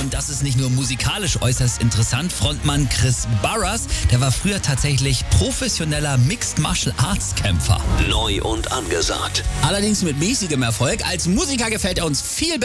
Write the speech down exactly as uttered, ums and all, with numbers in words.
Und das ist nicht nur musikalisch äußerst interessant. Frontmann Chris Barras, der war früher tatsächlich professioneller Mixed Martial Arts Kämpfer. Neu und angesagt. Allerdings mit mäßigem Erfolg. Als Musiker gefällt er uns viel besser.